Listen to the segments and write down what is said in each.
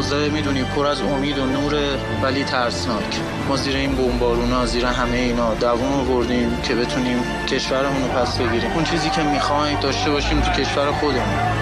2015 میدونی پر از امید و نور ولی ترسناک. ما زیر این بمبارونا، زیر همه اینا دووم آوردیم که بتونیم کشورمون رو پس بگیریم. اون چیزی که میخوایم داشته باشیم تو کشور خودمون.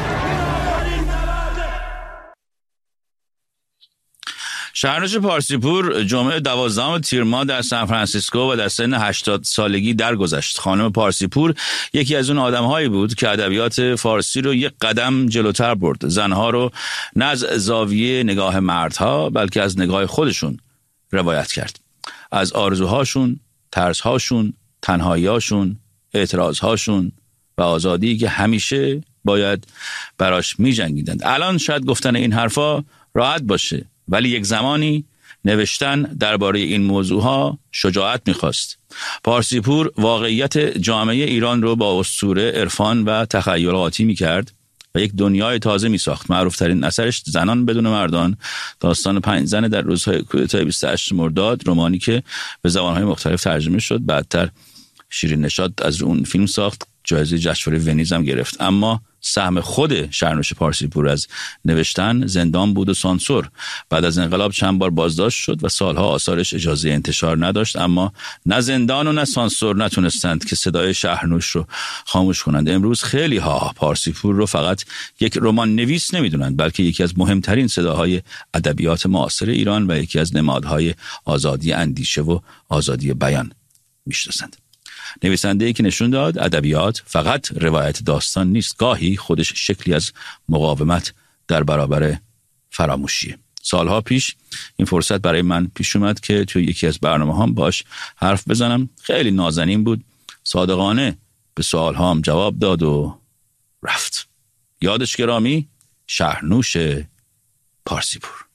شهرنوش پارسیپور جمعه 12 تیر ماه در سان فرانسیسکو و در سن 80 سالگی درگذشت. خانم پارسیپور یکی از اون آدم‌هایی بود که ادبیات فارسی رو یک قدم جلوتر برد. زنها رو نه از زاویه نگاه مردها بلکه از نگاه خودشون روایت کرد. از آرزوهاشون، ترس‌هاشون، تنهایی‌هاشون، اعتراض‌هاشون و آزادی که همیشه باید براش می‌جنگیدند. الان شاید گفتن این حرفا راحت باشه، ولی یک زمانی نوشتن درباره این موضوعها شجاعت می‌خواست. پارسیپور واقعیت جامعه ایران رو با اسطوره، عرفان و تخیلاتی می‌کرد و یک دنیای تازه می‌ساخت. معروف‌ترین اثرش زنان بدون مردان، داستان 5 زن در روزهای کودتای 28 مرداد، رمانی که به زبان‌های مختلف ترجمه شد. بعدتر شیرین نشاط از اون فیلم ساخت، جایزه جشنواره ونیز هم گرفت. اما سهم خود شهرنوش پارسیپور از نوشتن زندان بود و سانسور. بعد از انقلاب چند بار بازداشت شد و سالها آثارش اجازه انتشار نداشت، اما نه زندان و نه سانسور نتونستند که صدای شهرنوش رو خاموش کنند. امروز خیلی ها پارسیپور رو فقط یک رمان نویس نمیدونند، بلکه یکی از مهمترین صداهای ادبیات معاصر ایران و یکی از نمادهای آزادی اندیشه و آزادی بیان میشناسند. نویسنده‌ای که نشون داد ادبیات فقط روایت داستان نیست، گاهی خودش شکلی از مقاومت در برابر فراموشیه. سالها پیش این فرصت برای من پیش اومد که توی یکی از برنامه‌هام باش حرف بزنم. خیلی نازنین بود، صادقانه به سوالهام جواب داد و رفت. یادش گرامی، شهرنوش پارسیپور.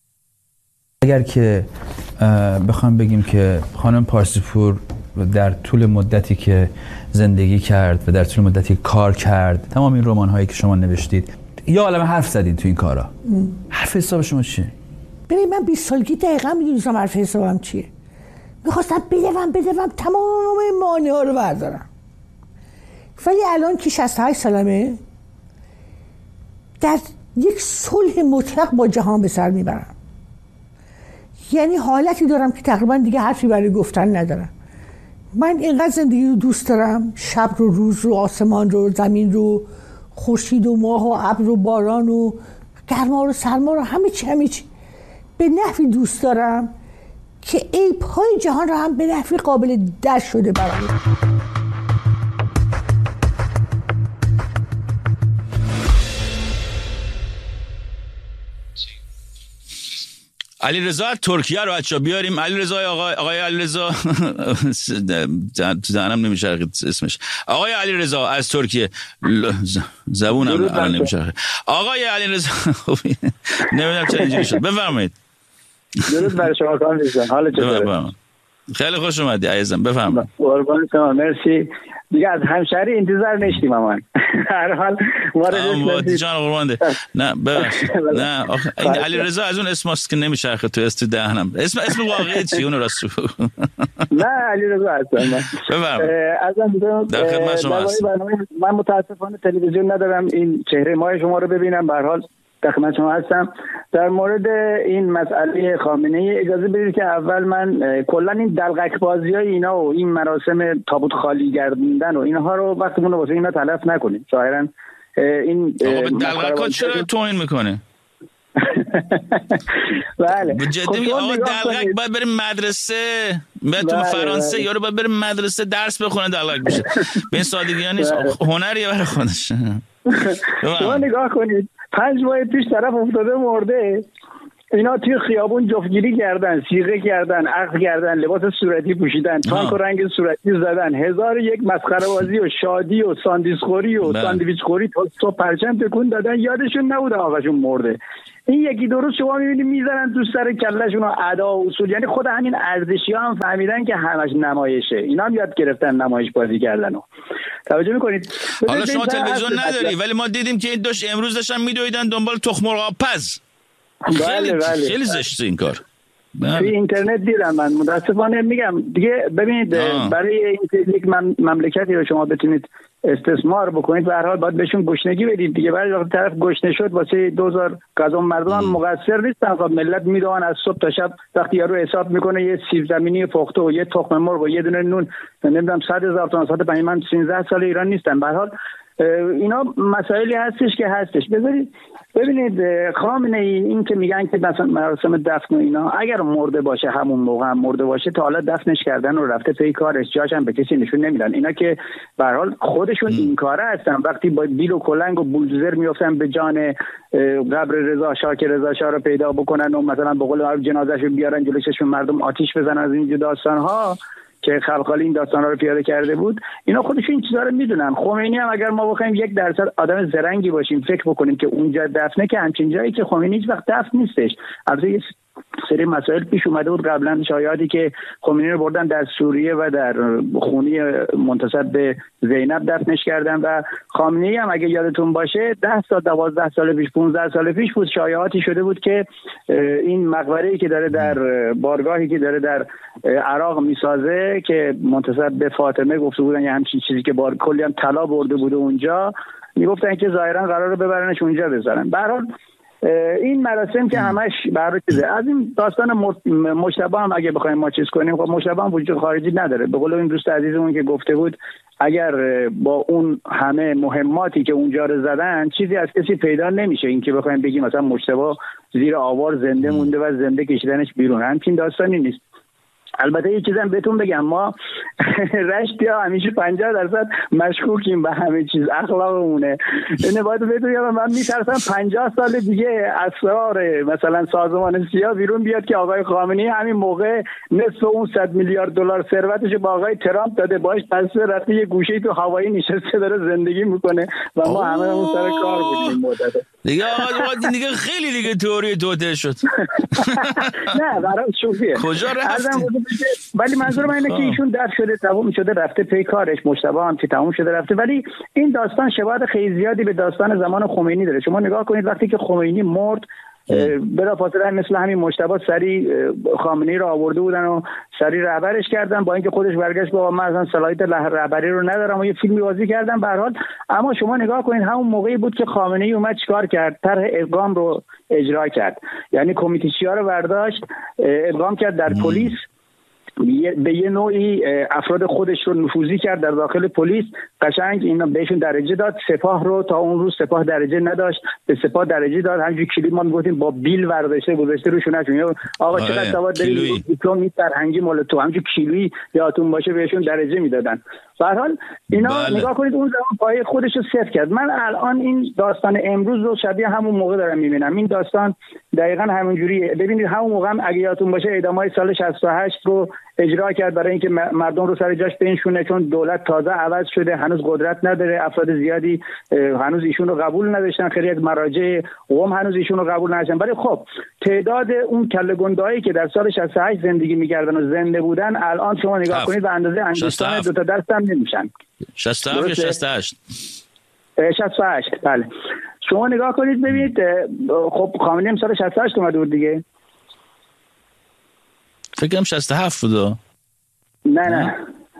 اگر که بخوام بگیم که خانم پارسیپور در طول مدتی که زندگی کرد و در طول مدتی کار کرد، تمام این رمان‌هایی که شما نوشتید، یا عالم حرف زدید تو این کارا، حرف حساب شما چیه؟ ببین من 20 سالگی دقیقاً میدونستم حرف حسابم چیه. میخواستم بدوم تمام این مانع‌ها رو بردارم. ولی الان که 68 سالمه، در یک صلح مطلق با جهان به سر میبرم. یعنی حالتی دارم که تقریبا دیگه حرفی برای گفتن ندارم. من اینقدر زندگی رو دوست دارم، شب رو، روز رو، آسمان رو، زمین رو، خورشید و ماه و ابر و باران و گرما و سرما رو، همه چی به نحوی دوست دارم که عیب‌های جهان رو هم به نحوی قابل درک شده برام. علیرضا از ترکیه رو بچا بیاریم. علیرضا، آقای علیرضا زنم نمیشه اسمش. آقای علیرضا از ترکیه، زبونم الان نمیشه. آقای علیرضا نمیدونم چرا اینجوری شد. بفرمایید. درود بر شما خانم عزیزم، حالت چطوره؟ خیلی خوش اومدی عزیزم، بفرمایید. قربان شما، مرسی. دیگه از همشهری انتظار نشتیم امان. هر حال وارد جان قربانده. نه ببخشید، نه این علیرضا از اون اسماست که نمیچرخه تو است دهنم. اسم واقعی چی اون راست؟ نه علیرضا هستم. بفرمایید. در خدمت شما هستم. من متاسفانه تلویزیون ندارم این چهره ماه شما رو ببینم. به هر حال در خدمت شما هستم. در مورد این مسئله خامنه‌ای اجازه بدید که اول من کلا این دلقک بازیای اینا و این مراسم تابوت خالی گردوندن و اینها رو وقتمون رو واسه اینا تلف نکنیم. ظاهرا این دلقک‌ها چرا توهین میکنه؟ بله جدی آقا دلقک باید بریم مدرسه، تو فرانسه یارو باید بریم مدرسه درس بخونه دلقک بشه. به این سادگی ها نیست، هنریه برای خودش. شما نگاه کنید 5 ماه پیش طرف افتاده مرده، اینا توی خیابون جفتگیری کردن، صیغه کردن، عقد کردن، لباس صورتی پوشیدن، تانک و رنگ صورتی زدن، 1001 مسخره بازی و شادی و ساندویچ خوری و ساندویچ خوری تا پرچم تکون دادن، یادشون نبوده آقاشون مرده. این یکی دو روز شما می‌بینید میذارن تو سر کلهشون ادا و اصول. یعنی خود همین ارزشی‌ها هم فهمیدن که همش نمایشه. اینا هم یاد گرفتن نمایش بازی کردنو. توجه می‌کنید؟ حالا شما تلویزیون نداری ولی ما دیدیم که این امروز داشتن میدویدن دنبال تخم مرغ پز. خیلی زشته این کار. توی اینترنت دیدم من. متاسفانه میگم دیگه. ببینید برای اینکه یک مملکتی رو شما بتونید استثمار بکنید به هر حال باید بهشون گشنگی بدید دیگه. ولی وقتی طرف گشنه شد واسه 2000 غذا مردم هم مقصر نیستن. خب ملت میدونن از صبح تا شب وقتی یارو حساب میکنه یه سیب زمینی پخته و یه تخم مرغ و یه دونه نون نمیدونم 100,000 تومان ساعت من 13 سال ایران نیستم. به هر حال اینا مسائلی هستش که هستش. ببینید خامنه ای این که میگن که مثلا مراسم دفن و اینا اگر مرده باشه همون موقع هم مرده باشه تا حالا دفنش کردن و رفته پی کارش، جاش هم به کسی نشون نمیدن. اینا که به هر حال خودشون این کاره هستن. وقتی با بیل و کلنگ و بولدوزر میافتن به جان قبر رضا شاه رو پیدا بکنن و مثلا به قول جنازه‌شو بیارن جلوششون مردم آتیش بزنن، از این داستان‌ها که خلخالی این داستانا رو پیاده کرده بود، اینا خودشون این چیزا رو میدونن. خمینی هم اگر ما بخوایم 1% آدم زرنگی باشیم فکر بکنیم که اونجا دفنه، که همچین جایی که خمینی هیچ وقت دفن نیستش. البته یه سری مسائل پیش اومده بود قبلا، شایعاتی که خمینی رو بردن در سوریه و در خونی منتسب به زینب دفنش کردن و خامنه‌ای هم اگه یادتون باشه 10 سال 12 سال پیش 15 سال پیش بود شایعاتی شده بود که این مقبره‌ای که داره در بارگاهی که داره در عراق میسازه که منتسب به فاطمه گفته بودن یه همچین چیزی که کلی هم طلا برده بوده اونجا، میگفتن که ظاهرا قراره ببرنش اونجا بذارن. به هر حال این مراسم که همش برای چیزه. از این داستان مجتبی هم اگه بخوایم ما چیز کنیم، خب مجتبی هم وجود خارجی نداره. به قول این دوست عزیزمون که گفته بود اگر با اون همه مهماتی که اونجا رو زدن چیزی از کسی پیدا نمیشه، این که بخوایم بگیم مثلا مجتبی زیر آوار زنده مونده و زنده کشیدنش بیرون، همچین داستانی نیست. البته یه چیزم بهتون بگم، ما رشتی‌ها همیشه 50% مشکوکیم به همه چیز، اخلاقمونه. اینه باید بهتون بگم من میترسم 50 سال دیگه اسرار مثلا سازمان سیا بیرون بیاد که آقای خامنه‌ای همین موقع نصف اون 100 میلیارد دلار ثروتش با آقای ترامپ داده، باش دسته رفته یه گوشه تو هوایی نشسته داره زندگی میکنه و ما همه اون سر کار بودیم مدت دیگه. آقا دیگه خیلی دیگه تئوری توته شد. نه برای شوخیه. کجا رفتیم؟ ولی منظور من اینه که ایشون دفع شده، تموم شده، رفته پی کارش. مجتبی هم که تموم شده رفته. ولی این داستان شباهت خیلی زیادی به داستان زمان خمینی داره. شما نگاه کنید وقتی که خمینی مرد بلافاصله مثل همین مجتبی سری خامنه‌ای رو آورده بودن و سری رهبرش کردن، با اینکه خودش برگشت گفت من اصلا صلاحیت رهبری رو ندارم و یه فیلمی بازی کردن به هر حال. اما شما نگاه کنید همون موقعی بود که خامنه‌ای اومد چیکار کرد؟ طرح ادغام رو اجرا کرد. یعنی کمیته‌چیا رو برداشت ادغام کرد در پلیس، به یه نوعی افراد خودش رو نفوذی کرد در داخل پلیس. قشنگ اینا بهشون درجه داد. سپاه رو تا اون روز سپاه درجه نداشت، به سپاه درجه داد. همینجوری کلی ما میگفتیم با بیل ورداشته گذاشته روشونشون. آقا چقدر سواد دارید، دیپلم فرهنگی مال تو، همینجوری کیلویی یادتون باشه بهشون درجه میدادن. به هر حال اینا نگاه کنید اون زمان پای خودش رو صفر کرد. من الان این داستان امروز رو شبیه همون موقع دارم میبینم. این داستان دقیقاً همون جوریه. ببینید همون موقع هم اگه یادتون باشه اعدام‌های سال 68 رو اجرا کرد برای اینکه مردم رو سر جاش بنشونه، چون دولت تازه عوض شده، هنوز قدرت نداره، افراد زیادی هنوز ایشون رو قبول نداشتن، خیلی از مراجع قم هنوز ایشون رو قبول نداشتن. ولی خب تعداد اون کله گندهایی که در سال 68 زندگی می‌کردن و زنده بودن الان شما نگاه کنید به اندازه انگشتان دو تا دست هم نمیشن. 67 یا 68 بله. شما نگاه کنید ببینید. خب خامنه‌ای هم سال 68 اومده بود دیگه. فکرم 67 بود. نه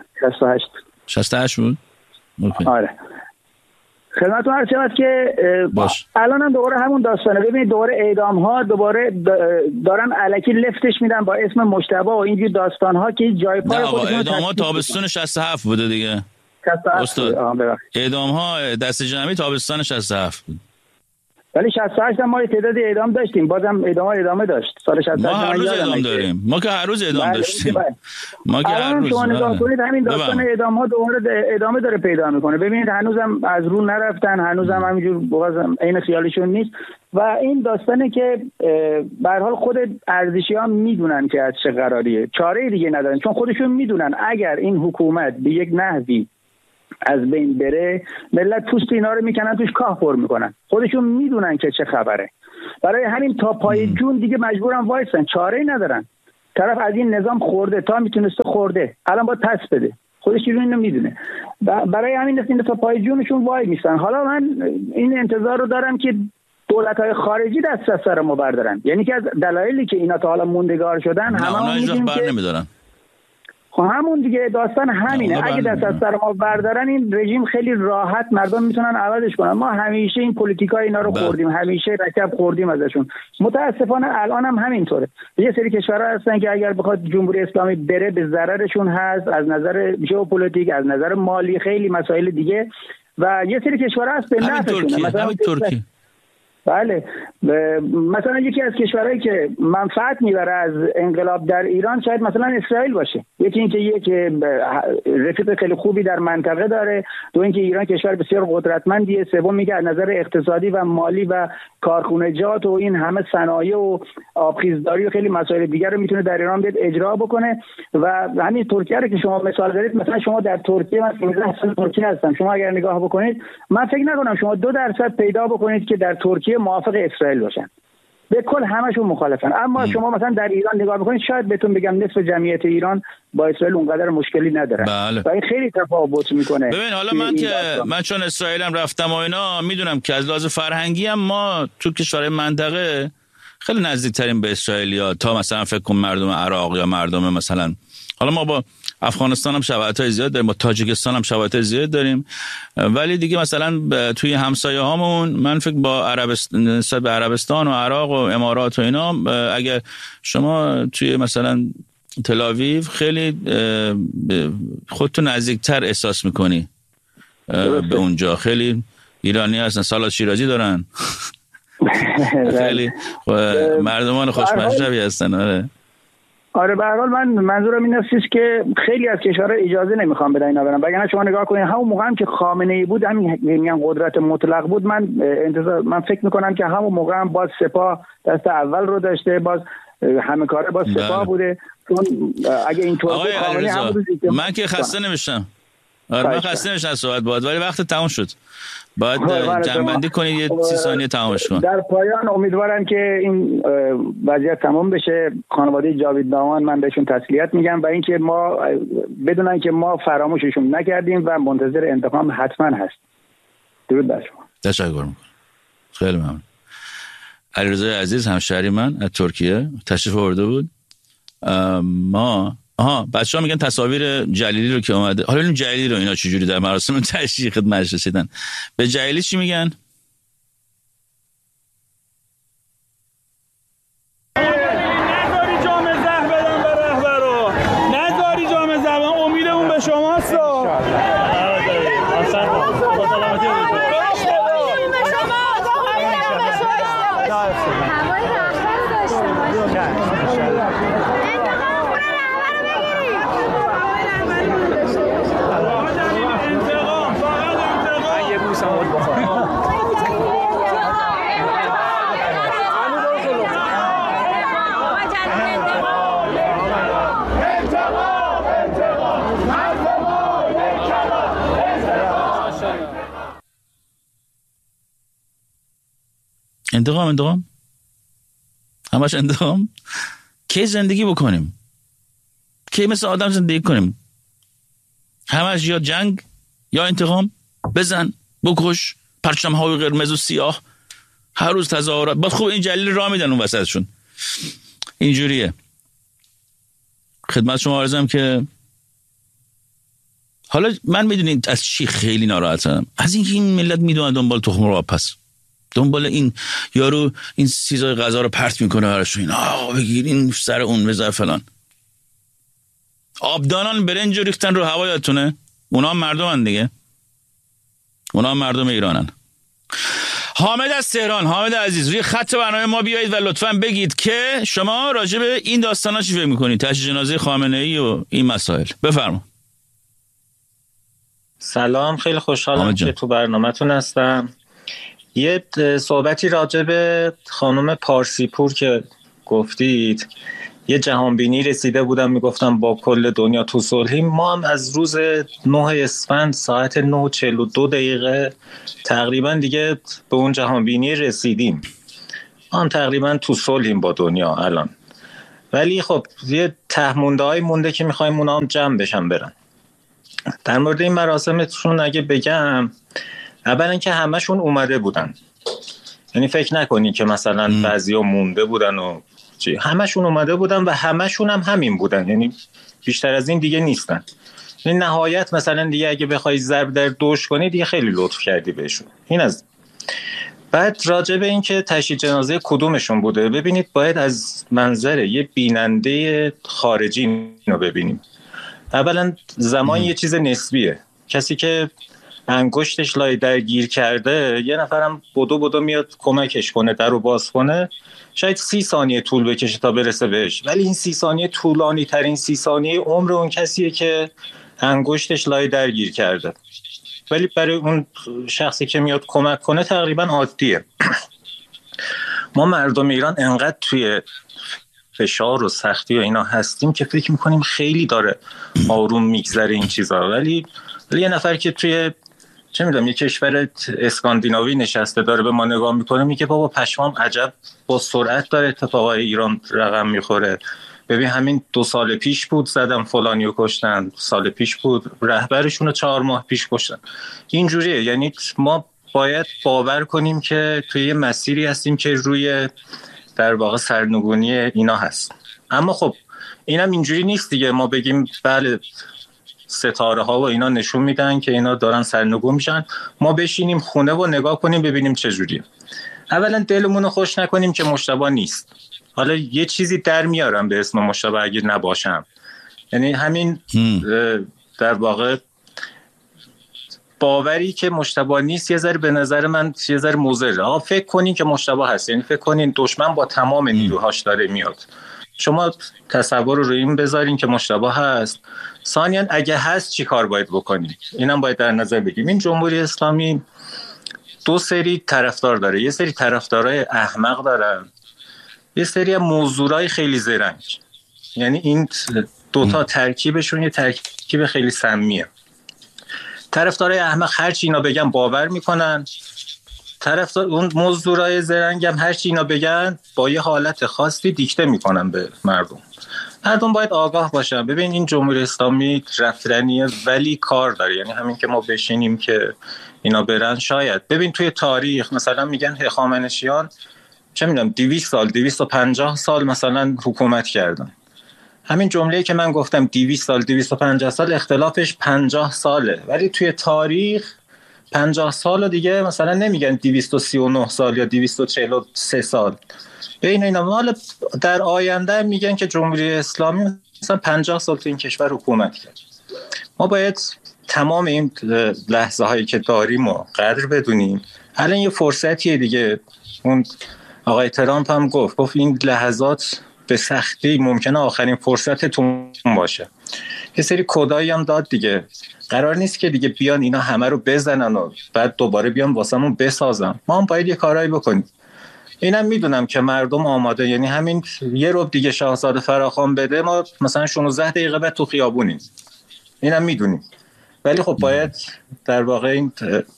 68 بود. آره. خدمتتون عرض شود که الان هم دوباره همون داستانه. ببینید دوباره اعدام ها دوباره دارن الکی لفتش میدن با اسم مجتبی و اینجور داستان ها که جای پای خودشون. اعدام ها تابستون 67 بوده دیگه. اعدام ها دست جمعی تابستان 67 بود. ولی 68 ما تعداد اعدام داشتیم، بازم ادامه داشت. سال 68 ما هر روز اعدام داریم. ما که هر روز اعدام داشتیم. ما که هر روز. شما نگاه کنید همین داستان اعدام ها دوباره ادامه داره پیدا میکنه. ببینید هنوزم از رو نرفتن، هنوزم همینجور بازم عین خیالشون نیست. و این داستانه که به هر حال خود ارزشی‌ها میدونن که از چه قراریه، چاره دیگه ندارن، چون خودشون میدونن اگر این حکومت به یک نحوی از بین بره ملت پوست اینا رو میکنن توش کاه پر میکنن. خودشون میدونن که چه خبره. برای همین تا پای جون دیگه مجبورن وایسن، چاره‌ای ندارن. طرف از این نظام خورده، تا میتونسته خورده، الان باید پس بده. خودش اینو میدونه. برای همین تا پای جونشون وای میستن. حالا من این انتظار رو دارم که دولت‌های خارجی دست از سر ما بردارن. یعنی که از دلایلی که اینا تا حالا موندگار شدن همه میگیم که خب همون دیگه داستان همینه. اگه دست از سر ما بردارن این رژیم خیلی راحت مردم میتونن عوضش کنن. ما همیشه این پلیتیکای اینا رو خوردیم، همیشه رکب خوردیم ازشون. متاسفانه الان هم همینطوره. یه سری کشورها هستن که اگر بخواد جمهوری اسلامی بره به ضررشون هست از نظر ژئوپلیتیک، از نظر مالی، خیلی مسائل دیگه، و یه سری کشورها هست به نفعشونه. مثلا ترکیه. بله، مثلا یکی از کشورهایی که منفعت میبره از انقلاب در ایران شاید مثلا اسرائیل باشه. یکی اینکه یک رفیق خیلی خوبی در منطقه داره، دو اینکه ایران کشور بسیار قدرتمندیه، سوم میگه از نظر اقتصادی و مالی و کارخونجات و این همه صنایع و آبخیزداری و خیلی مسائل دیگر رو میتونه در ایران بیاد اجرا بکنه. و همین ترکیه رو که شما مثال زدید، مثلا شما در ترکیه، من 13 سال ترکیه هستم، شما اگر نگاه بکنید من فکر نکنم شما 2% پیدا بکنید که در ترکیه موافق اسرائیل باشن. به کل همشون مخالفن. اما شما مثلا در ایران نگاه بکنید، شاید بهتون بگم نصف جمعیت ایران با اسرائیل اونقدر مشکلی نداره. بله. و این خیلی تفاوت میکنه. ببین حالا من چون اسرائیلم رفتم و اینا میدونم که از لحاظ فرهنگی هم ما تو کشورهای منطقه خیلی نزدیکتریم به اسرائیلیا تا مثلا فکر کنم مردم عراق یا مردم مثلا، حالا ما با افغانستان هم شباهت‌های زیاد داریم، با تاجیکستان هم شباهت‌های زیاد داریم، ولی دیگه مثلا توی همسایه هامون من فکر با عربستان و عراق و امارات و اینا، اگر شما توی مثلا تل آویو خیلی خودتو نزدیکتر احساس میکنی به اونجا. خیلی ایرانی هستن، سالاد شیرازی دارن، خیلی مردمان خوشمشربی هستن. آره به هر حال من منظورم این است که خیلی از کشورها اجازه نمیخوان بدن اینا برن. وگرنه شما نگاه کنید همون موقع هم که خامنه‌ای بود، همین میگن قدرت مطلق بود، من فکر میکنم که همون موقع هم باز سپاه دست اول رو داشته، باز همه کاره باز سپاه بوده. چون اگه اینطور بود خامنه‌ای من که خسته نمیشم. آره من خسته نمیشم صحبت بود، ولی وقت تموم شد. باید جمع‌بندی کنید، یه 30 ثانیه تمامش کن. در پایان امیدوارم که این وضعیت تمام بشه. خانواده جاوید دامان من بهشون تسلیت میگم و اینکه ما بدونن که ما فراموششون نکردیم و منتظر انتقام حتما هست. درود بر شما. تشکر میکنم. خیلی ممنون. علیرضا عزیز همشهری من از ترکیه تشریف آورده بود. بچه‌ها میگن تصاویر جلیلی رو که اومده. حالا این جلیلی رو اینا چجوری در مراسم تشییع خدمتش رسیدن؟ به جلیلی چی میگن؟ نذاری جام زهر بدن به رهبرو، نذاری جام زهر، امیدمون به شماست. انتقام همش انتقام. کی زندگی بکنیم؟ کی مثل آدم زندگی کنیم؟ همش یا جنگ یا انتقام. بزن، بکش، پرچم‌های قرمز و سیاه، هر روز تظاهرات. بعد خوب این جلیل راه میدن اون وسطشون. اینجوریه. خدمت شما عرضم که حالا من میدونید از چی خیلی ناراحتم؟ از اینکه این ملت میدونن دنبال تخم مرغ پس، دنبال این یارو این چیزای غذا رو پرت میکنه هرشون، این بگیر این سر اون بذار فلان. آبدانان برنج ریختن رو هوا، یادتونه؟ اونا هم مردمن دیگه، اونا هم مردم ایرانن. حامد از تهران، حامد عزیز روی خط برنامه ما بیایید و لطفاً بگید که شما راجع به این داستانا چی فکر میکنید؟ تشییع جنازه خامنه‌ای و این مسائل. بفرما. سلام، خیلی خوشحالم که تو برنامه‌تون هستم. یه صحبتی راجع به خانم پارسیپور که گفتید، یه جهانبینی رسیده بودم میگفتم با کل دنیا تو صلحیم. ما هم از روز 9 اسفند ساعت 9:42 تقریبا دیگه به اون جهانبینی رسیدیم. ما هم تقریبا تو صلحیم با دنیا الان، ولی خب یه تهمونده‌های مونده که میخوایم اونا هم جمع بشن برن. در مورد این مراسمتون اگه بگم، اولا که همشون اومده بودن، یعنی فکر نکنی که مثلا بعضیا مونده بودن و همشون اومده بودن و همشون هم همین بودن، یعنی بیشتر از این دیگه نیستن. این نهایت مثلا دیگه اگه بخوای ضرب در دوش کنی دیگه خیلی لطف کردی بهشون. این از بعد راجع به این که تشییع جنازه کدومشون بوده، ببینید باید از منظر یه بیننده خارجی اینو ببینیم. اولا زمان یه چیز نسبیه، کسی که انگشتش لای در گیر کرده یه نفرم بدو میاد کمکش کنه در رو باز کنه، شاید 30 ثانیه طول بکشه تا برسه بهش، ولی این 30 ثانیه طولانی ترین 30 ثانیه عمر اون کسیه که انگشتش لای در گیر کرده، ولی برای اون شخصی که میاد کمک کنه تقریبا عادیه. ما مردم ایران انقدر توی فشار و سختی و اینا هستیم که فکر میکنیم خیلی داره آروم میگذره این چیزا، ولی یه نفر که توی چه میدونم یه کشور اسکاندیناوی نشسته داره به ما نگاه میکنه میگه بابا پشمام عجب با سرعت داره اتفاقای ایران رقم میخوره. ببین همین 2 سال پیش بود زدم فلانیو کشتن، 2 سال پیش بود رهبرشون رو 4 ماه پیش کشتن. اینجوریه، یعنی ما باید باور کنیم که توی یه مسیری هستیم که روی در واقع سرنگونی اینا هست. اما خب اینم اینجوری نیست دیگه ما بگیم بله ستاره ها و اینا نشون میدن که اینا دارن سرنگون میشن، ما بشینیم خونه و نگاه کنیم ببینیم چه جوریه. اولا دلمون رو خوش نکنیم که مجتبی نیست. حالا یه چیزی در میارم به اسم مجتبی اگه نباشم، یعنی همین در واقع باوری که مجتبی نیست یه ذره به نظر من یه ذره مضره. آقا فکر کنین که مجتبی هست، یعنی فکر کنین دشمن با تمام نیروهاش داره میاد. شما تصور رو این بذارین که مجتبی هست. ثانیاً اگه هست چی کار باید بکنیم؟ اینم باید در نظر بگیم. این جمهوری اسلامی 2 سری طرفدار داره، یه سری طرفدارای احمق دارن، یه سری موضوعای خیلی زرنگ. یعنی این 2 تا ترکیبشون یه ترکیب خیلی سمیه. طرفدارای احمق هر چی اینا بگن باور میکنن، طرفدار اون موضوعای زرنگ هم هر چی اینا بگن با یه حالت خاصی دیکته میکنن به مردم. مردم باید آگاه باشن. ببین این جمهوری اسلامی رفتنیه ولی کار داره، یعنی همین که ما بشینیم که اینا برن شاید. ببین توی تاریخ مثلا میگن هخامنشیان چه میدونم 200 سال 250 سال مثلا حکومت کردن. همین جمله‌ای که من گفتم 200 سال 250 سال اختلافش 50 ساله، ولی توی تاریخ 50 سال دیگه مثلا نمیگن 239 سال یا 243 سال. بین اینا حالا در آینده میگن که جمهوری اسلامی مثلا 50 سال تو این کشور حکومت کرد. ما باید تمام این لحظه هایی که داریم و قدر بدونیم. الان یه فرصتیه دیگه. اون آقای ترامپ هم گفت این لحظات به سختی ممکنه آخرین فرصتتون باشه. یه سری کدایی هم داد دیگه. قرار نیست که دیگه بیان اینا همه رو بزنن و بعد دوباره بیان واسمون بسازن. ما هم باید یه کارایی بکنیم. اینم میدونم که مردم آماده، یعنی همین یه ربع دیگه شاهزاده فراخوان بده ما مثلا 16 دقیقه بعد تو خیابونیم. اینم میدونیم. ولی خب باید در واقع این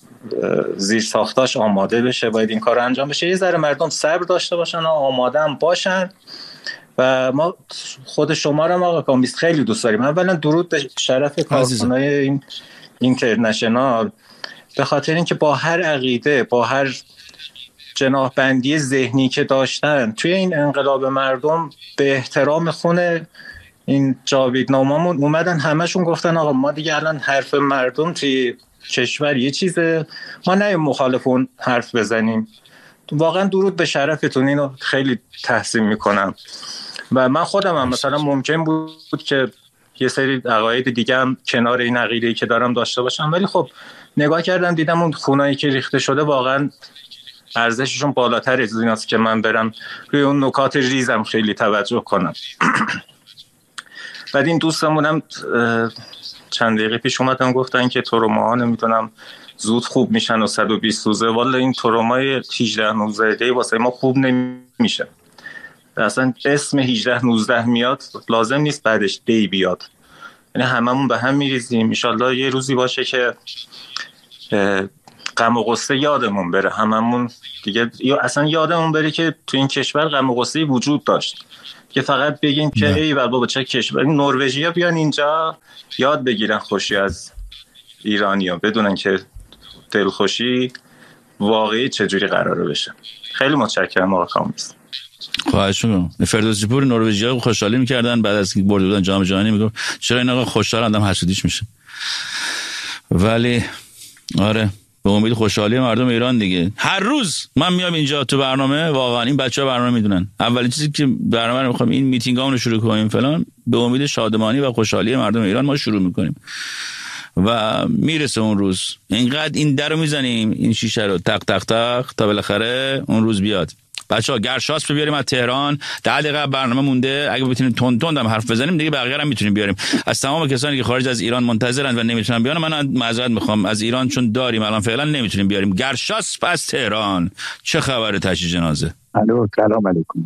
زیر ساختاش آماده بشه، باید این کار انجام بشه. یه ذره مردم صبر داشته باشن و آماده هم باشن. و ما خود شما رو آقا کامیست خیلی دوست داریم. اولا درود به شرف کارکنای این اینترنشنال، به خاطر اینکه با هر عقیده، با هر جناحبندی ذهنی که داشتن توی این انقلاب مردم به احترام خون این جاویدنامه‌مون اومدن، همشون گفتن آقا ما دیگه الان حرف مردم توی کشور یه چیزه، ما نه مخالفون حرف بزنیم. واقعا درود به شرفتون، اینو خیلی تحسین میکنم. و من خودم هم مثلا ممکن بود که یه سری عقاید دیگه هم کنار این عقیده‌ای که دارم داشته باشم، ولی خب نگاه کردم دیدم اون خونایی که ریخته شده واقعا ارزششون بالاتر از ایناست که من برم روی اون نکات ریزم خیلی توجه کنم. بعد این دوستمونم چند دقیقه پیش اومدن گفتن که تروماها نمیتونم زود خوب میشن و 120 روزه. والا این ترومای 18-19 دی واسه ما خوب نمیشه. اصلا اسم 18-19 میاد لازم نیست بعدش دی بیاد. یعنی هممون به هم میریزیم. ان شاءالله یه روزی باشه که غم و غصه یادمون بره هممون دیگه، یا اصلا یادمون بره که تو این کشور غم و غصه وجود داشت، که فقط بگیم که ای بابا چه کشور. نروژیا بیان اینجا یاد بگیرن خوشی از ایرانیا، بدونن که دلخوشی واقعی چجوری قراره بشه. خیلی متشکرم آقا کامیس. خواهش می‌کنم. فردوسی پور نروژیا خوشحالی می‌کردن بعد از اینکه برده بودن جام جهانی، میگفت چرا این آقا خوشحال آدم حسودیش میشه. ولی آره به امید خوشحالی مردم ایران دیگه. هر روز من میام اینجا تو برنامه، واقعا این بچه‌ها برنامه میدونن، اولین چیزی که برنامه رو می‌خوام این میتینگامون رو شروع کنیم فلان، به امید شادمانی و خوشحالی مردم ایران ما شروع می‌کنیم و میرسه اون روز. اینقدر این درو میزنیم، این شیشه رو تق تق تق تا بالاخره اون روز بیاد. بچه‌ها گرشاسپ بیاریم از تهران، 10 دقیقه برنامه مونده، اگه بتونیم تند تند هم حرف بزنیم دیگه بقیه هم میتونیم بیاریم. از تمام کسانی که خارج از ایران منتظرن و نمیتونن بیان، من معذرت میخوام از ایران چون داریم الان فعلا نمیتونیم بیاریم. گرشاسپ از تهران، چه خبره تشییع جنازه؟ الو سلام علیکم.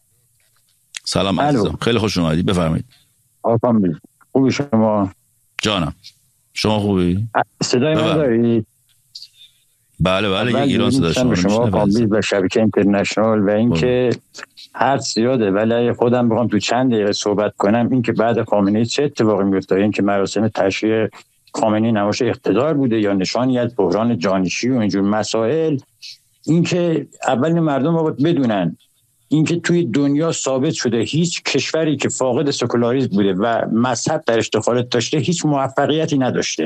سلام عزیزم، خیلی خوش اومدید، بفرمایید. آقا خوبی شما؟ جانم شما خوبی؟ صدای من دارید؟ بله ایران صدا شما کامبیز و شبکه اینترنشنال و اینکه هر زیاده، ولی خودم بخوام تو چند دقیقه صحبت کنم، این که بعد خامنه‌ای چه اتفاقی میفته، این که مراسم تشییع خامنه‌ای نمایش اقتدار بوده یا نشانی از بحران جانشی و اینجور مسائل، این که اول مردم باید بدونن این که توی دنیا ثابت شده هیچ کشوری که فاقد سکولاریسم بوده و مذهب درش دخالت داشته هیچ موفقیتی نداشته.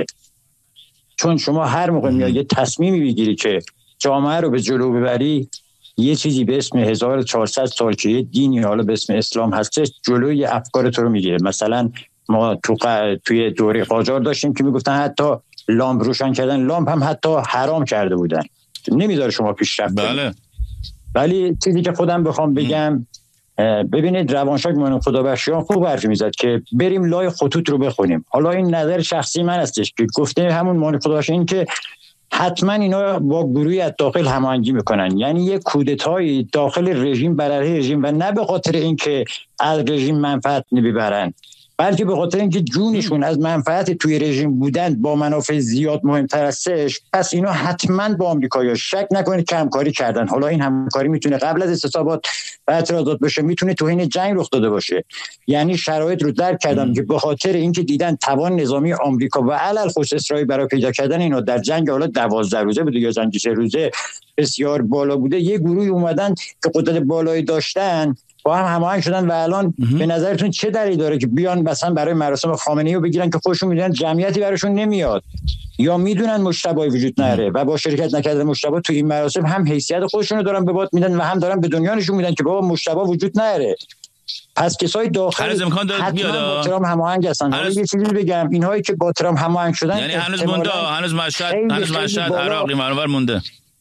چون شما هر موقع میای یه تصمیمی بگیری که جامعه رو به جلو ببری، یه چیزی به اسم 1400 سال که یه دینی حالا به اسم اسلام هستش جلوی افکار تو رو میگیره. مثلا ما توی دوره قاجار داشتیم که میگفتن حتی لامپ روشن کردن لامپ هم حتی حرام کرده بودن، نمیذاره شما پیشرفت کنید. بله. ولی چیزی که خودم بخوام بگم، ببینید روانشناس مولانا خدابخشیان خوب حرفی میزد که بریم لای خطوط رو بخونیم. حالا این نظر شخصی من هستش که گفته همون مولانا خدابخشیان که حتما اینا با گروهی از داخل هماهنگی میکنن، یعنی یک کودتایی داخل رژیم بر علیه رژیم و نه به خاطر اینکه از رژیم منفعت نمیبرن، بلکه به خاطر اینکه جونشون از منفعت توی رژیم بودن با منافع زیاد مهمتر هستش. پس اینا حتما با آمریکایی‌ها شک نکنید که همکاری کردن. حالا این همکاری میتونه قبل از استصوابات و اعتراضات باشه، میتونه توهین جنگ رخ داده باشه. یعنی شرایط رو درک کردم که به خاطر اینکه دیدن توان نظامی آمریکا و علل خصوص اسرائیل برای پیدا کردن اینا در جنگ حالا 12 روزه بوده یا جنگ 3 روزه بسیار بالا بوده، یه گروهی اومدن که قدرت بالایی داشتن با هم هماهنگ شدن و الان به نظرتون چه دلیلی داره که بیان مثلا برای مراسم خامنه‌ای رو بگیرن که خودشون میدونن جمعیتی براشون نمیاد یا میدونن مشتبهی وجود نداره و با شرکت نکردن مشتبه تو این مراسم هم حیثیت خودشون رو دارن به باد میدن و هم دارن به دنیا نشون میدن که بابا مشتبه وجود نداره. پس کسای داخل حتما با ترامپ هماهنگ هستن. حالا یه چیزی بگم، اینهایی که با ترامپ هماهنگ شدن یعنی هنوز مونده، هنوز مشهد عراقی منور مونده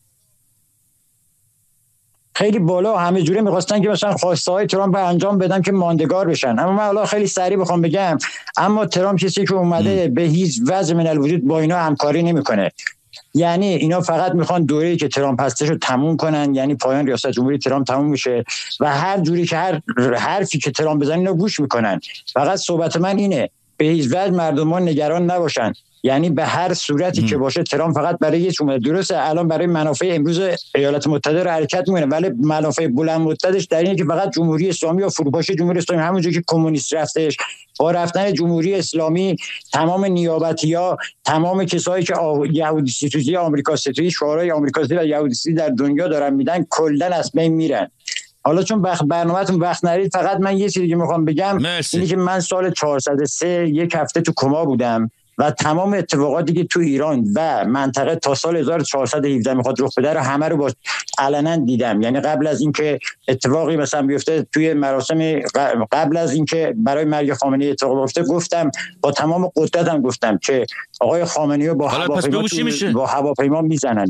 خیلی بالا، همه جوره می‌خواستن که مثلا خواسته های ترامپ انجام بدن که ماندگار بشن. اما من حالا خیلی سریع بخوام بگم، اما ترامپ کسی که اومده به هیچ وجه من الوجود با اینا همکاری نمیکنه. یعنی اینا فقط میخوان دوره‌ای که ترامپ هستش رو تموم کنن، یعنی پایان ریاست جمهوری ترامپ تموم میشه و هر جوری که هر حرفی که ترامپ بزنه اینا گوش میکنن. فقط صحبت من اینه، به هیچ وجه مردمان نگران نباشن. یعنی به هر صورتی که باشه ترامپ فقط برای یه چومه، درسته الان برای منافع امروز ایالات متحده رو حرکت میکنه، ولی منافع بلند مدتش در اینه که فقط جمهوری اسلامی و فروپاشی جمهوری اسلامی، همونجوری که کمونیست رفتش، با رفتن جمهوری اسلامی تمام نیابتی‌ها، تمام کسایی که یهودی ستیزی آمریکا ستیزی، شعارهای آمریکا ستیزی و یهودی ستیزی در دنیا دارن میدن، کلا از بین میرن. حالا چون برنامه‌تون وقت نرید، فقط من یه چیزی که میخوام بگم اینه که من سال 403 یک هفته تو کما بودم و تمام اتفاقاتی که تو ایران و منطقه تا سال 1417 میخواد رخ بده رو همه رو با علنا دیدم. یعنی قبل از اینکه اتفاقی مثلا بیفته توی مراسم، قبل از اینکه برای مرگ خامنه‌ای اتفاق بیفته، گفتم با تمام قدرتم گفتم که آقای خامنه‌ای با هواپیما میزنن.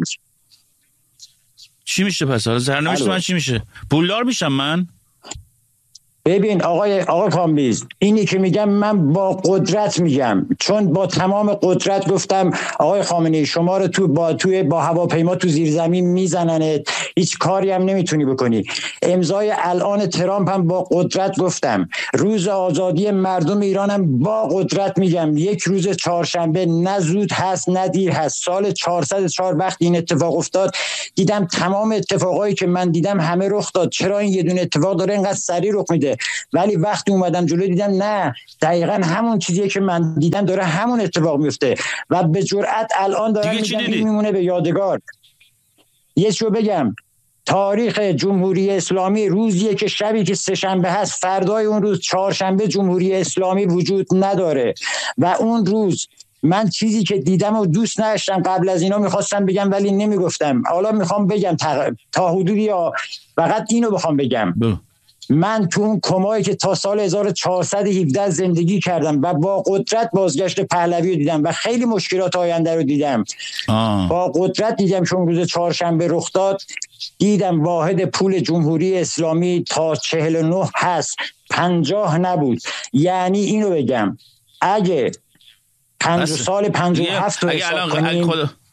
چی میشه پس؟ حالا زرنوشت من چی میشه؟ پولدار میشم من؟ ببین آقا کامبیز، اینی که میگم من با قدرت میگم، چون با تمام قدرت گفتم آقای خامنه‌ای شما رو با هواپیما تو زیرزمین میزننت، هیچ کاری هم نمیتونی بکنی. امضای الان ترامپ هم با قدرت گفتم. روز آزادی مردم ایران هم با قدرت میگم. یک روز چهارشنبه، نه زود هست نه دیر هست. سال 404 وقتی این اتفاق افتاد دیدم تمام اتفاقایی که من دیدم همه رخ داد. چرا این یه دونه اتفاق داره اینقدر سریع رخ میده؟ ولی وقتی اومدم جلوی دیدم نه، دقیقاً همون چیزیه که من دیدم داره همون اتفاق میفته و به جرئت الان دارم میگم این میمونه به یادگار. یه چیزو بگم، تاریخ جمهوری اسلامی روزیه که شبی که سه‌شنبه هست فردای اون روز چهارشنبه جمهوری اسلامی وجود نداره و اون روز من چیزی که دیدم و دوست نداشتم قبل از اینا میخواستم بگم ولی نمیگفتم، حالا میخوام بگم تا حدودی یا فقط اینو بخوام بگم. من تو اون کمایی که تا سال 1417 زندگی کردم و با قدرت بازگشت پهلوی رو دیدم و خیلی مشکلات آینده رو دیدم. با قدرت دیدم که اون روز چهارشنبه رخ داد، دیدم واحد پول جمهوری اسلامی تا 49 هست، 50 نبود. یعنی اینو بگم اگه سال 57 رو حساب کنیم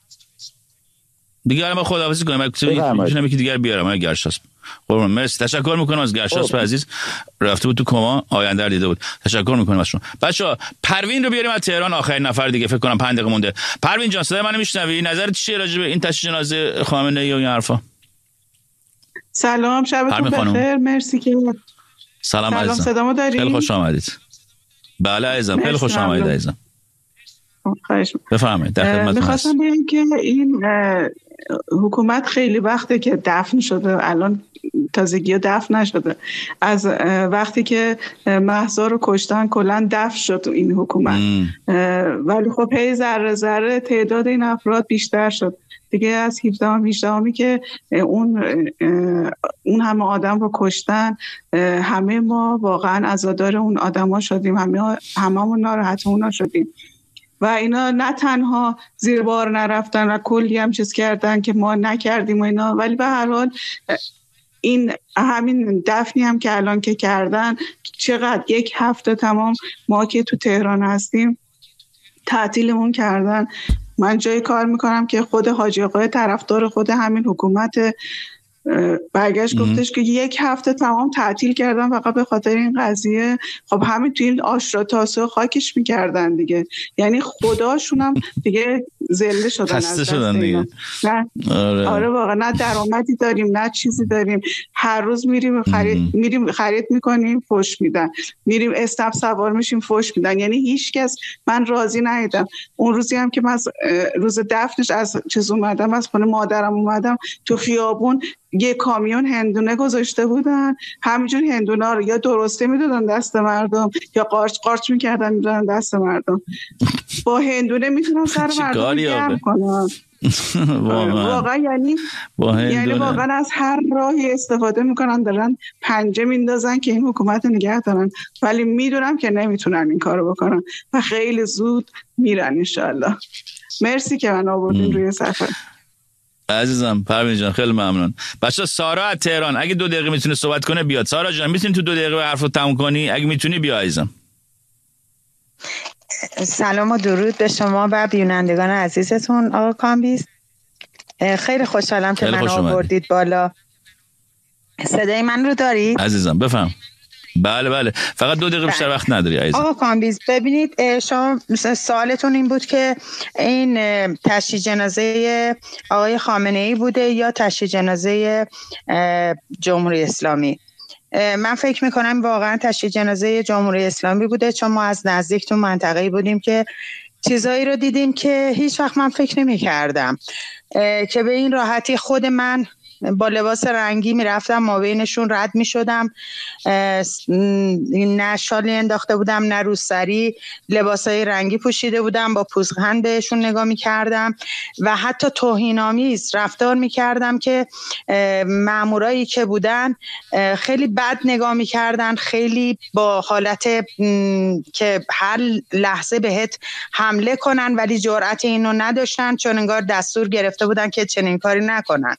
دیگه الان خداحافظی کنیم. میتونم یکی دیگر بیارم آقای گرشاسپ. قربان مرسی، تشکر میکنم از گرشاسپ عزیز، رفته بود تو کما آینده رو دیده بود. تشکر میکنم از شما. بچه‌ها پروین رو بیاریم از تهران، آخرین نفر دیگه فکر کنم 5 دقیقه مونده. پروین جان صدای منو میشنوی؟ نظرت چیه راجع به این تشییع جنازه خامنه‌ای و این حرفا؟ سلام، شبتون بخیر. مرسی که سلام عزیزم. صدامو داری؟ خیلی خوش آمدید. بله عزیزم، خیلی خوش آمدید عزیزم. خواهش بفرمایید، در خدمتتون. می‌خواستم بگم که این حکومت خیلی وقته که دفن شده، الان تازگی دفن نشده. از وقتی که مهسا رو کشتن کلا دفن شد این حکومت. ولی خب هی ذره ذره تعداد این افراد بیشتر شد دیگه. از 17 که اون همه آدم رو کشتن، همه ما واقعا عزادار اون آدما شدیم، هممون ناراحت اونا شدیم و اینا نه تنها زیر بار نرفتن و کلی هم چیز کردن که ما نکردیم و اینا، ولی به هر حال این همین دفنی هم که الان که کردن، چقدر 1 هفته تمام ما که تو تهران هستیم تعطیلمون کردن. من جای کار میکنم که خود حاجی آقای طرفدار خود همین حکومت برگشت گفتش که 1 هفته تمام تعطیل کردن فقط به خاطر این قضیه. خب همین توی این آشرا تاسه خاکش میکردن دیگه، یعنی خداشون هم دیگه ذله شدن، خسته شدن دیگه. آره واقعا نه درآمدی داریم نه چیزی داریم. هر روز میریم خرید میکنیم فوش میدن، میریم اسنپ سوار میشیم فوش میدن. یعنی هیچ کس، من راضی نیدم. اون روزی هم که من روز دفنش از چیز اومدم، از خونه مادرم اومدم تو خیابون، 1 کامیون هندونه گذاشته بودن، همینجور هندونا رو یا درسته میدادن دست مردم یا قارچ میکردن میدادن دست مردم. با هندونه میتونن سر مردم گرم کنن. واقعا یعنی واقعا از هر راهی استفاده میکنن، دارن پنجه میندازن که این حکومت نگه دارن، ولی میدونم که نمیتونن این کارو بکنن و خیلی زود میرن انشالله. مرسی که من آوردین روی صفحه عزیزم. پروین جان خیلی ممنون. بچه‌ها سارا از تهران اگه 2 دقیقه میتونه صحبت کنه بیاد. سارا جان میتونی تو 2 دقیقه حرفو تموم کنی؟ اگه میتونی بیا عزیزم. سلام و درود به شما و بینندگان عزیزتون. آقا کامبیز خیلی خوشحالم که من آوردید بالا. صدای من رو دارید عزیزم؟ بفهم. بله فقط 2 دقیقه بیشتر وقت نداری عزیزم. آقا کامبیز ببینید، شما سوالتون این بود که این تشییع جنازه آقای خامنه‌ای بوده یا تشییع جنازه جمهوری اسلامی. من فکر میکنم واقعا تشییع جنازه جمهوری اسلامی بوده، چون ما از نزدیک تو منطقه‌ای بودیم که چیزایی رو دیدیم که هیچ وقت من فکر نمی‌کردم که به این راحتی خود من با لباس رنگی میرفتم ما بینشون رد میشدم، نه شالی انداخته بودم نه روسری، لباسای رنگی پوشیده بودم، با پوزخند بهشون نگاه میکردم و حتی توهین‌آمیز رفتار میکردم که مامورایی که بودن خیلی بد نگاه میکردن، خیلی با حالت که هر لحظه بهت حمله کنن ولی جرأت اینو نداشتن، چون انگار دستور گرفته بودن که چنین کاری نکنن.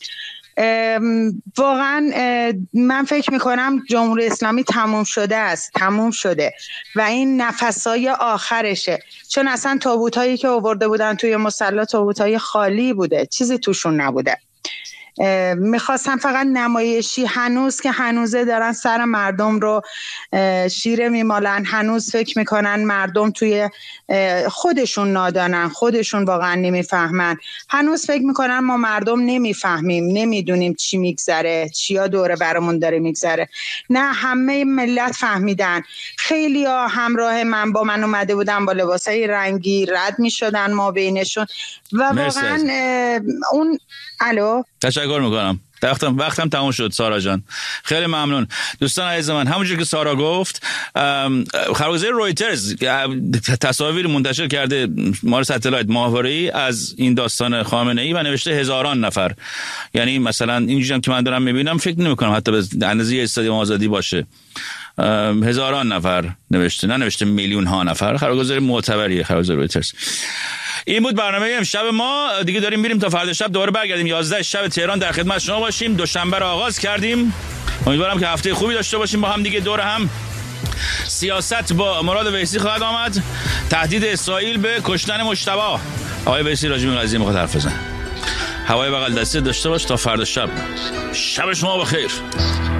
واقعا من فکر میکنم جمهوری اسلامی تموم شده و این نفسای آخرشه، چون اصلا تابوتایی که آورده بودن توی مصلی تابوتای خالی بوده، چیزی توشون نبوده. میخواستم فقط نمایشی، هنوز که هنوزه دارن سر مردم رو شیره میمالن، هنوز فکر میکنن مردم توی خودشون نادانن، خودشون واقعا نمیفهمن، هنوز فکر میکنن ما مردم نمیفهمیم، نمیدونیم چی میگذره، چیا دوره برامون داره میگذره. نه، همه ملت فهمیدن. خیلی ها همراه من با من اومده بودن با لباسای رنگی، رد میشدن ما بینشون و واقعا اون تشکر وقتم تموم شد سارا جان. خیلی ممنون. دوستان عزیز من، همونجور که سارا گفت، خبرگزاری رویترز تصاویر منتشر کرده مال ستلایت ماهواره‌ای از این داستان خامنه‌ای و نوشته هزاران نفر. یعنی مثلا اینجوری که من دارم میبینم فکر نمی‌کنم حتی به اندازه استادیوم آزادی باشه. هزاران نفر ننوشته میلیون ها نفر. خبرگزاری معتبریه خبرگزاری رویترز. این بود برنامه امشب ما. دیگه داریم میریم تا فردا شب دوباره برگردیم 11 شب تهران در خدمت شما باشیم. دوشنبه رو آغاز کردیم. امیدوارم که هفته خوبی داشته باشیم با هم دیگه دور هم. سیاست با مراد ویسی خواهد آمد. تهدید اسرائیل به کشتن مجتبی. آقای ویسی راجع به این قضیه میخواد حرف بزنه. هوای بغل دستی داشته باش تا فردا شب. شب شما بخیر.